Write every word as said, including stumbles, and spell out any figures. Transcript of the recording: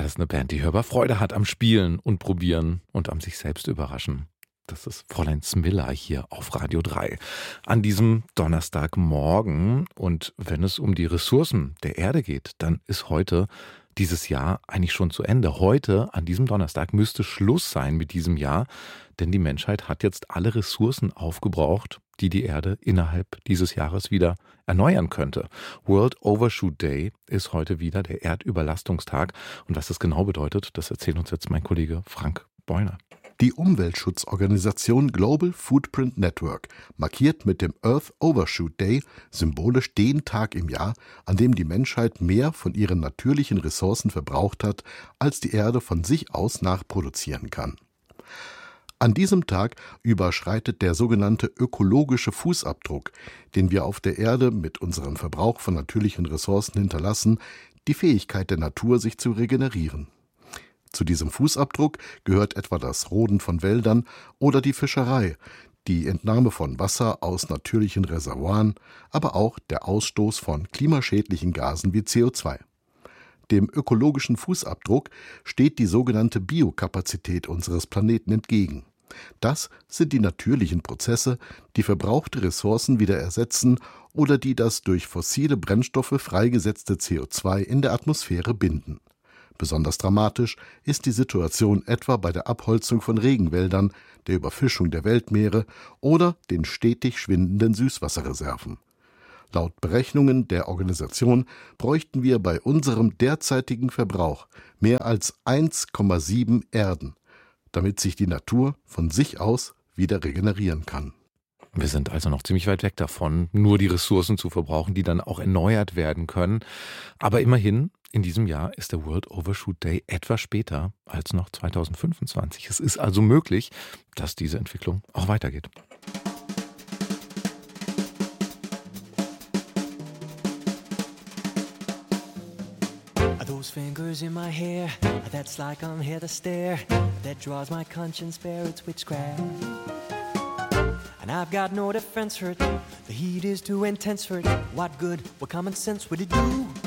Das ist eine Band, die hörbar Freude hat am Spielen und Probieren und am sich selbst überraschen. Das ist Fräulein Smilla hier auf Radio drei an diesem Donnerstagmorgen. Und wenn es um die Ressourcen der Erde geht, dann ist heute dieses Jahr eigentlich schon zu Ende. Heute, an diesem Donnerstag, müsste Schluss sein mit diesem Jahr, denn die Menschheit hat jetzt alle Ressourcen aufgebraucht, die die Erde innerhalb dieses Jahres wieder erneuern könnte. World Overshoot Day ist heute wieder der Erdüberlastungstag. Und was das genau bedeutet, das erzählt uns jetzt mein Kollege Frank Beuner. Die Umweltschutzorganisation Global Footprint Network markiert mit dem Earth Overshoot Day symbolisch den Tag im Jahr, an dem die Menschheit mehr von ihren natürlichen Ressourcen verbraucht hat, als die Erde von sich aus nachproduzieren kann. An diesem Tag überschreitet der sogenannte ökologische Fußabdruck, den wir auf der Erde mit unserem Verbrauch von natürlichen Ressourcen hinterlassen, die Fähigkeit der Natur, sich zu regenerieren. Zu diesem Fußabdruck gehört etwa das Roden von Wäldern oder die Fischerei, die Entnahme von Wasser aus natürlichen Reservoiren, aber auch der Ausstoß von klimaschädlichen Gasen wie C O zwei. Dem ökologischen Fußabdruck steht die sogenannte Biokapazität unseres Planeten entgegen. Das sind die natürlichen Prozesse, die verbrauchte Ressourcen wieder ersetzen oder die das durch fossile Brennstoffe freigesetzte C O zwei in der Atmosphäre binden. Besonders dramatisch ist die Situation etwa bei der Abholzung von Regenwäldern, der Überfischung der Weltmeere oder den stetig schwindenden Süßwasserreserven. Laut Berechnungen der Organisation bräuchten wir bei unserem derzeitigen Verbrauch mehr als eins Komma sieben Erden, damit sich die Natur von sich aus wieder regenerieren kann. Wir sind also noch ziemlich weit weg davon, nur die Ressourcen zu verbrauchen, die dann auch erneuert werden können. Aber immerhin, in diesem Jahr ist der World Overshoot Day etwas später als noch zweitausendfünfundzwanzig. Es ist also möglich, dass diese Entwicklung auch weitergeht. Those fingers in my hair, that's like I'm here to stare. That draws my conscience bare, it's witchcraft. And I've got no defense for it. The heat is too intense for it. What good, what common sense would it do